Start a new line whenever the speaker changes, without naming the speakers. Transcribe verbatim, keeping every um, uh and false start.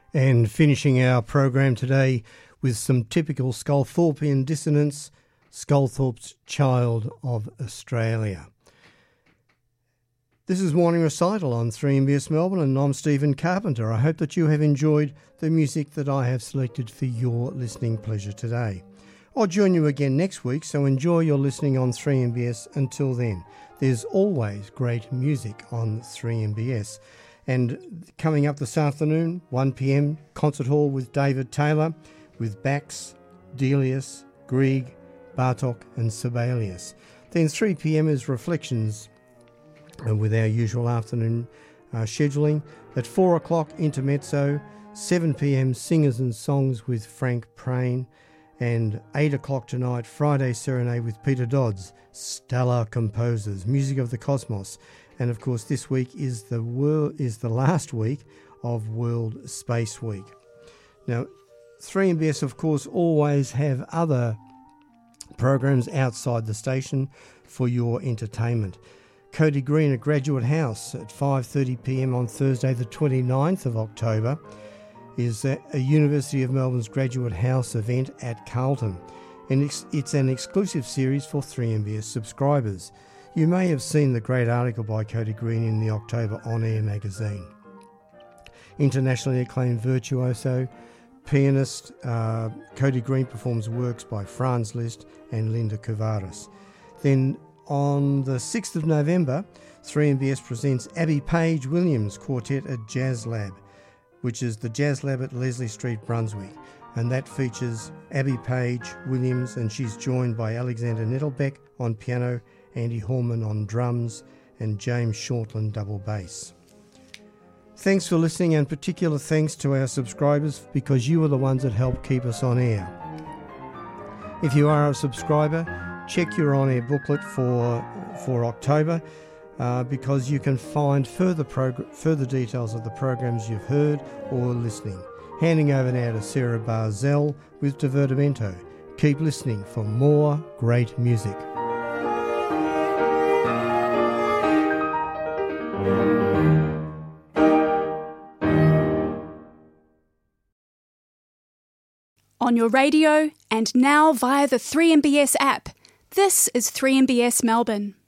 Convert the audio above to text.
And finishing our program today with some typical Sculthorpian dissonance, Sculthorpe's Child of Australia. This is Morning Recital on three M B S Melbourne, and I'm Stephen Carpenter. I hope that you have enjoyed the music that I have selected for your listening pleasure today. I'll join you again next week, so enjoy your listening on three M B S. Until then, there's always great music on three M B S. And coming up this afternoon, one p m, Concert Hall with David Taylor, with Bax, Delius, Grieg, Bartok and Sibelius. Then three p m is Reflections uh, with our usual afternoon uh, scheduling. At four o'clock, Intermezzo. seven p m, Singers and Songs with Frank Prain. And eight o'clock tonight, Friday Serenade with Peter Dodds, Stellar Composers, Music of the Cosmos. And of course, this week is the world is the last week of World Space Week. Now, three M B S, of course, always have other programs outside the station for your entertainment. Cody Green at Graduate House at five thirty p m on Thursday, the twenty-ninth of October, is a, a University of Melbourne's Graduate House event at Carlton. And it's, it's an exclusive series for three M B S subscribers. You may have seen the great article by Cody Green in the October On Air magazine. Internationally acclaimed virtuoso, pianist, uh, Cody Green performs works by Franz Liszt and Linda Kuvaris. Then on the sixth of November, three M B S presents Abby Page Williams Quartet at Jazz Lab, which is the Jazz Lab at Leslie Street, Brunswick. And that features Abby Page Williams, and she's joined by Alexander Nettelbeck on piano, Andy Hallman on drums, and James Shortland double bass. Thanks for listening, and particular thanks to our subscribers, because you are the ones that help keep us on air. If you are a subscriber, check your on-air booklet for for October, uh, because you can find further prog- further details of the programs you've heard or listening. Handing over now to Sarah Barzell with Divertimento. Keep listening for more great music.
On your radio and now via the three M B S app. This is three M B S Melbourne.